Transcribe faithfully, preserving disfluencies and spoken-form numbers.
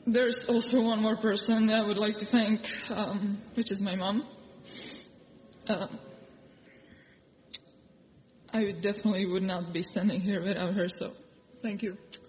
there's also one more person I would like to thank, um, which is my mom. Uh, I definitely would not be standing here without her, so thank you.